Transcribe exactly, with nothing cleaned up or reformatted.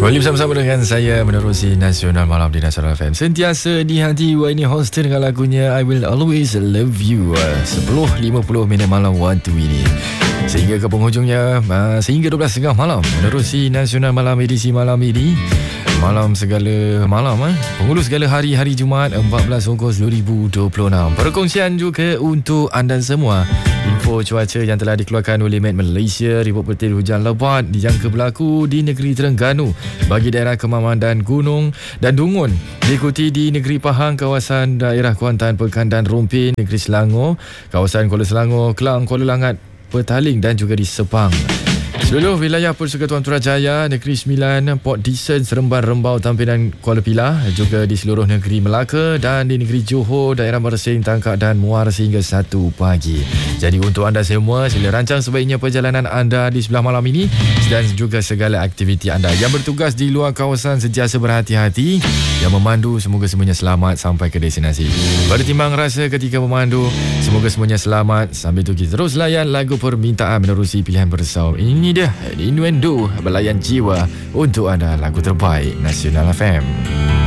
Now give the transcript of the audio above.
Kembali bersama-sama dengan saya menerusi Nasional Malam di Nasional F M. Sentiasa di hati Wayne Houston dengan lagunya I Will Always Love You. sepuluh lima puluh minit malam waktu ini sehingga ke penghujungnya, sehingga dua belas tiga puluh malam menerusi Nasional Malam edisi malam ini. Malam segala malam eh? Penghulu segala hari hari Jumaat empat belas Ogos dua ribu dua puluh enam. Perkongsian juga untuk anda semua. Info cuaca yang telah dikeluarkan oleh Met Malaysia. Report petir hujan lebat dijangka berlaku di negeri Terengganu bagi daerah Kemaman dan Gunung dan Dungun. Diikuti di negeri Pahang, kawasan daerah Kuantan, Pekan dan Rompin, negeri Selangor, kawasan Kuala Selangor, Kelang, Kuala Langat, Petaling dan juga di Sepang. Seluruh wilayah Persekutuan Putrajaya, Negeri Sembilan, Port Dickson, Seremban, Rembau, Tampin dan Kuala Pilah, juga di seluruh negeri Melaka dan di negeri Johor, daerah Mersing, Tangkak dan Muar sehingga satu pagi. Jadi untuk anda semua, sila rancang sebaiknya perjalanan anda di sebelah malam ini dan juga segala aktiviti anda. Yang bertugas di luar kawasan sentiasa berhati-hati. Yang memandu, semoga semuanya selamat sampai ke destinasi. Bertimbang rasa ketika memandu, semoga semuanya selamat. Sambil itu kita terus layan lagu permintaan menerusi pilihan bersaur. Ini dia Innuendo, belayan jiwa untuk anda, lagu terbaik Nasional F M.